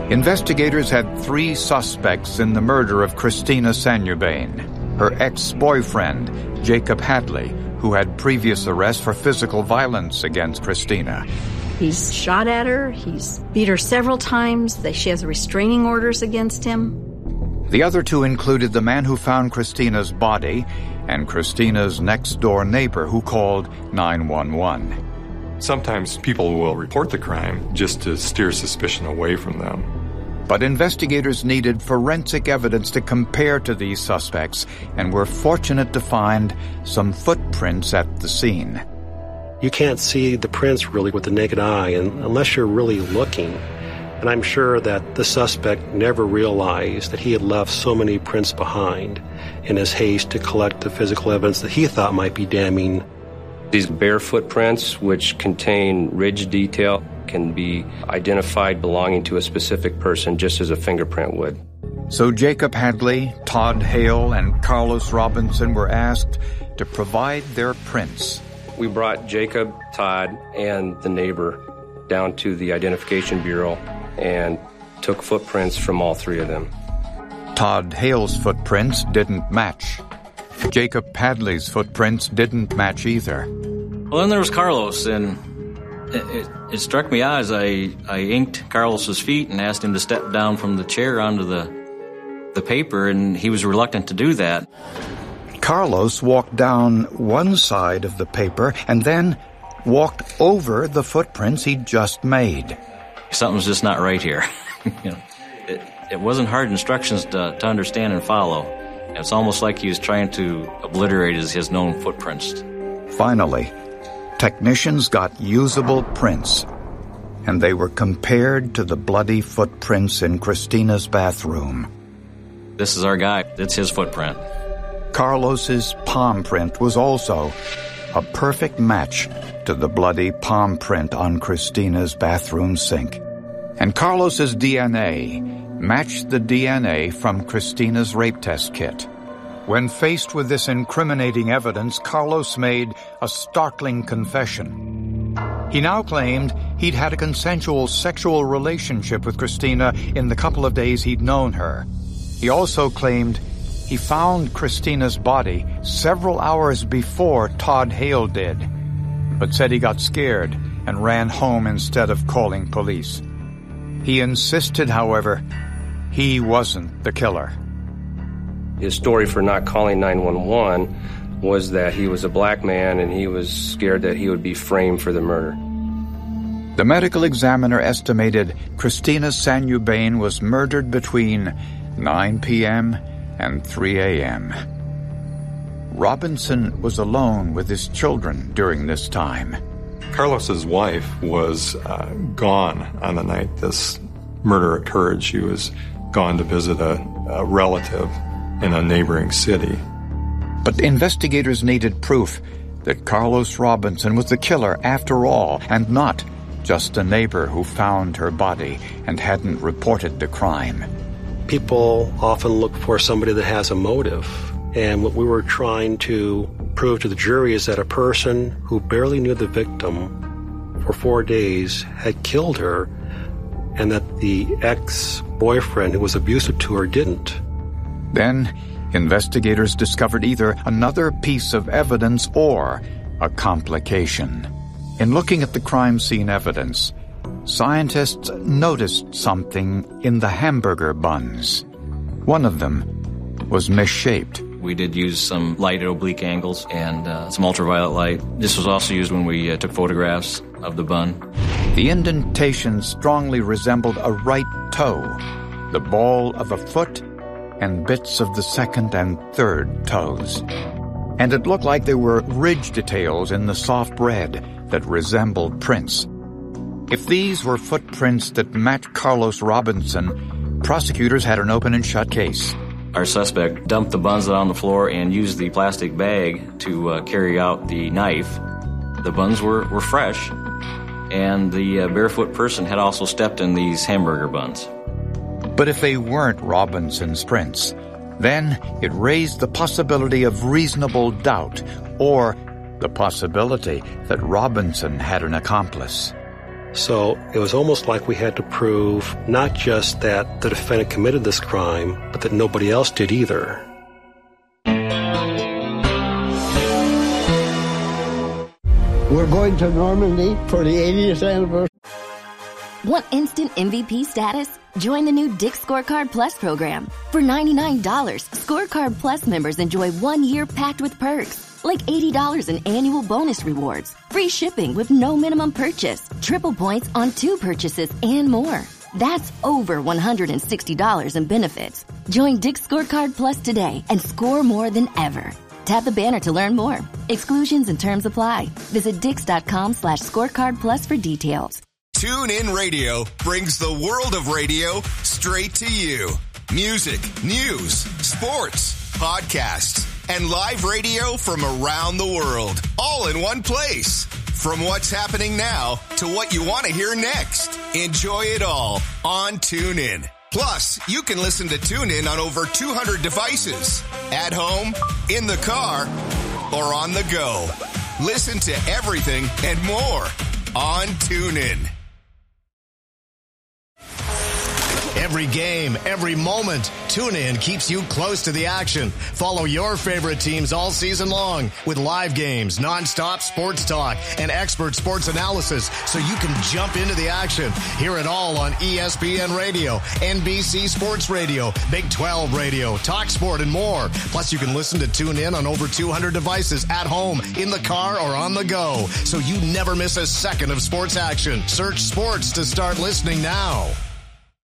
Investigators had 3 suspects in the murder of Christina Sanubane: her ex-boyfriend, Jacob Hadley, who had previous arrests for physical violence against Christina. He's shot at her, he's beat her several times, she has restraining orders against him. The other 2 included the man who found Christina's body and Christina's next-door neighbor who called 911. Sometimes people will report the crime just to steer suspicion away from them. But investigators needed forensic evidence to compare to these suspects and were fortunate to find some footprints at the scene. You can't see the prints really with the naked eye unless you're really looking. And I'm sure that the suspect never realized that he had left so many prints behind in his haste to collect the physical evidence that he thought might be damning. These bare footprints, which contain ridge detail, can be identified belonging to a specific person just as a fingerprint would. So Jacob Hadley, Todd Hale, and Carlos Robinson were asked to provide their prints. We brought Jacob, Todd, and the neighbor down to the Identification Bureau and took footprints from all 3 of them. Todd Hale's footprints didn't match. Jacob Hadley's footprints didn't match either. Well, then there was Carlos, and it struck me as I inked Carlos's feet and asked him to step down from the chair onto the paper, and he was reluctant to do that. Carlos walked down one side of the paper and then walked over the footprints he'd just made. Something's just not right here. It wasn't hard instructions to understand and follow. It's almost like he was trying to obliterate his known footprints. Finally, technicians got usable prints, and they were compared to the bloody footprints in Christina's bathroom. This is our guy. It's his footprint. Carlos's palm print was also a perfect match to the bloody palm print on Christina's bathroom sink. And Carlos's DNA matched the DNA from Christina's rape test kit. When faced with this incriminating evidence, Carlos made a startling confession. He now claimed he'd had a consensual sexual relationship with Christina in the couple of days he'd known her. He also claimed he found Christina's body several hours before Todd Hale did, but said he got scared and ran home instead of calling police. He insisted, however, he wasn't the killer. His story for not calling 911 was that he was a black man and he was scared that he would be framed for the murder. The medical examiner estimated Christina Sanubane was murdered between 9 p.m. and 3 a.m. Robinson was alone with his children during this time. Carlos's wife was gone on the night this murder occurred. She was gone to visit a relative in a neighboring city. But investigators needed proof that Carlos Robinson was the killer after all, and not just a neighbor who found her body and hadn't reported the crime. People often look for somebody that has a motive. And what we were trying to prove to the jury is that a person who barely knew the victim for 4 days had killed her, and that the ex-boyfriend who was abusive to her didn't. Then, investigators discovered either another piece of evidence or a complication. In looking at the crime scene evidence, scientists noticed something in the hamburger buns. One of them was misshaped. We did use some light at oblique angles and some ultraviolet light. This was also used when we took photographs of the bun. The indentation strongly resembled a right toe, the ball of a foot, and bits of the second and third toes. And it looked like there were ridge details in the soft red that resembled prints. If these were footprints that matched Carlos Robinson, prosecutors had an open and shut case. Our suspect dumped the buns on the floor and used the plastic bag to carry out the knife. The buns were fresh, and the barefoot person had also stepped in these hamburger buns. But if they weren't Robinson's prints, then it raised the possibility of reasonable doubt, or the possibility that Robinson had an accomplice. So it was almost like we had to prove not just that the defendant committed this crime, but that nobody else did either. We're going to Normandy for the 80th anniversary. Want instant MVP status? Join the new Dick's Scorecard Plus program. For $99, Scorecard Plus members enjoy 1 year packed with perks, like $80 in annual bonus rewards, free shipping with no minimum purchase, triple points on 2 purchases, and more. That's over $160 in benefits. Join Dick's Scorecard Plus today and score more than ever. Tap the banner to learn more. Exclusions and terms apply. Visit Dix.com/scorecard plus for details. TuneIn Radio brings the world of radio straight to you. Music, news, sports, podcasts, and live radio from around the world, all in one place. From what's happening now to what you want to hear next. Enjoy it all on TuneIn. Plus, you can listen to TuneIn on over 200 devices. At home, in the car, or on the go. Listen to everything and more on TuneIn. Every game, every moment, TuneIn keeps you close to the action. Follow your favorite teams all season long with live games, nonstop sports talk, and expert sports analysis so you can jump into the action. Hear it all on ESPN Radio, NBC Sports Radio, Big 12 Radio, TalkSport, and more. Plus, you can listen to TuneIn on over 200 devices at home, in the car, or on the go, so you never miss a second of sports action. Search sports to start listening now.